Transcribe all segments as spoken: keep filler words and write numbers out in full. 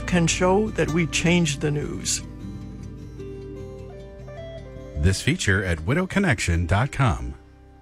can show that we changed the news. This feature at widow connection dot com.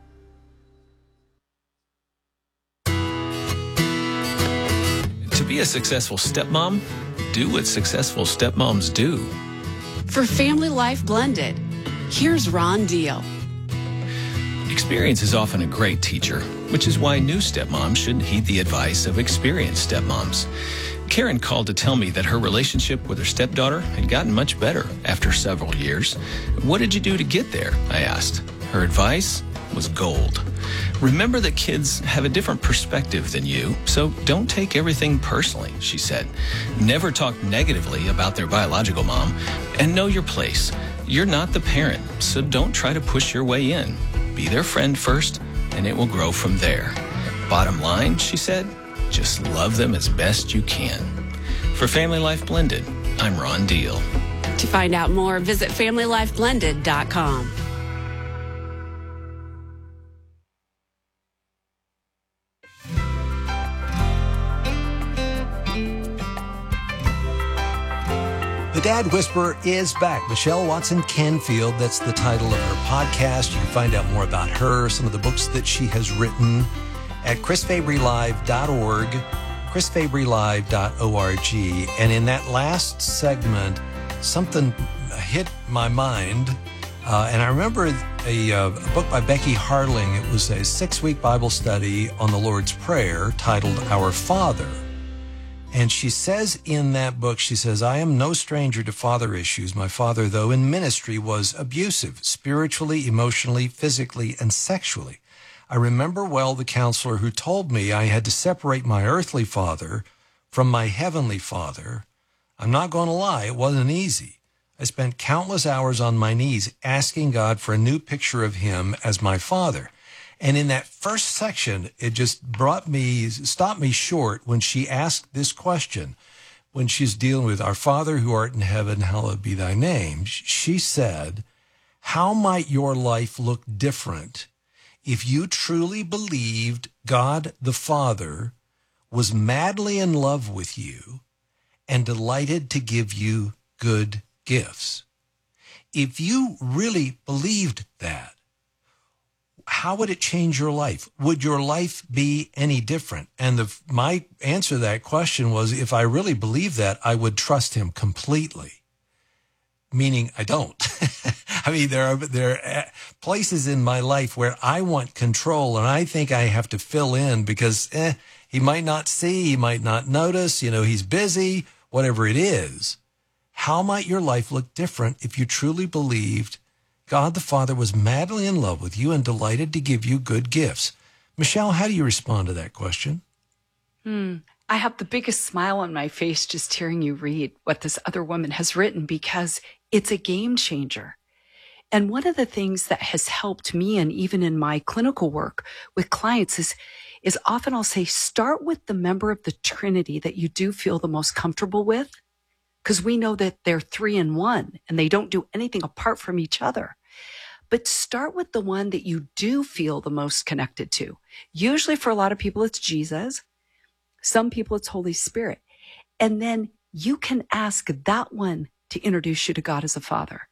To be a successful stepmom, do what successful stepmoms do. For Family Life Blended, here's Ron Deal. Experience is often a great teacher, which is why new stepmoms should heed the advice of experienced stepmoms. Karen called to tell me that her relationship with her stepdaughter had gotten much better after several years. What did you do to get there? I asked. Her advice was gold. Remember that kids have a different perspective than you, so don't take everything personally, she said. Never talk negatively about their biological mom, and know your place. You're not the parent, so don't try to push your way in. Be their friend first, and it will grow from there. Bottom line, she said, just love them as best you can. For Family Life Blended, I'm Ron Deal. To find out more, visit family life blended dot com. The Dad Whisperer is back. Michelle Watson Canfield, that's the title of her podcast. You can find out more about her, some of the books that she has written at chris fabry live dot org, chris fabry live dot org. And in that last segment, something hit my mind. Uh, and I remember a, uh, a book by Becky Harling. It was a six-week Bible study on the Lord's Prayer titled Our Father. And she says in that book, she says, I am no stranger to father issues. My father, though in ministry, was abusive, spiritually, emotionally, physically, and sexually. I remember well the counselor who told me I had to separate my earthly father from my heavenly father. I'm not going to lie, it wasn't easy. I spent countless hours on my knees asking God for a new picture of him as my father. And in that first section, it just brought me, stopped me short when she asked this question. When she's dealing with our Father who art in heaven, hallowed be thy name. She said, how might your life look different if you truly believed God the Father was madly in love with you and delighted to give you good gifts? If you really believed that, how would it change your life? Would your life be any different? And the, my answer to that question was, if I really believe that, I would trust him completely. Meaning I don't. I mean, there are, there are places in my life where I want control and I think I have to fill in because eh, he might not see, he might not notice, you know, he's busy, whatever it is. How might your life look different if you truly believed God the Father was madly in love with you and delighted to give you good gifts? Michelle, how do you respond to that question? Hmm. I have the biggest smile on my face just hearing you read what this other woman has written because it's a game changer. And one of the things that has helped me, and even in my clinical work with clients, is, is often I'll say, start with the member of the Trinity that you do feel the most comfortable with, because we know that they're three in one and they don't do anything apart from each other. But start with the one that you do feel the most connected to. Usually for a lot of people, it's Jesus. Some people, it's Holy Spirit. And then you can ask that one to introduce you to God as a Father.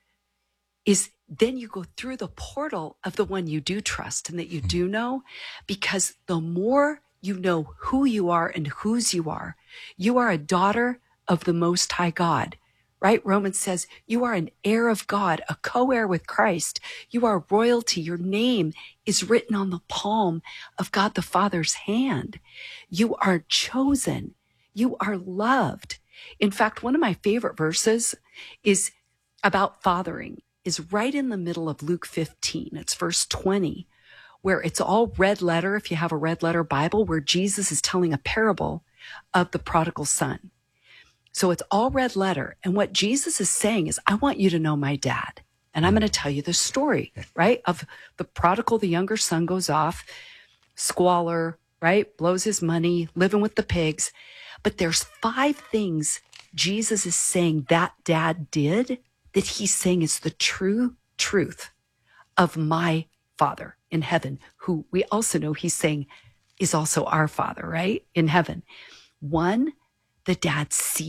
Is then you go through the portal of the one you do trust and that you do know, because the more you know who you are and whose you are, you are a daughter of the Most High God, right? Romans says you are an heir of God, a co-heir with Christ. You are royalty. Your name is written on the palm of God the Father's hand. You are chosen. You are loved. In fact, one of my favorite verses is about fathering, is right in the middle of Luke fifteen. It's verse twenty, where it's all red letter, if you have a red letter Bible, where Jesus is telling a parable of the prodigal son. So it's all red letter. And what Jesus is saying is, I want you to know my dad. And I'm going to tell you the story, right? Of the prodigal, the younger son goes off, squalor, right? Blows his money, living with the pigs. But there's five things Jesus is saying that dad did that he's saying is the true truth of my Father in heaven, who we also know he's saying is also our Father, right? In heaven. One, the dad sees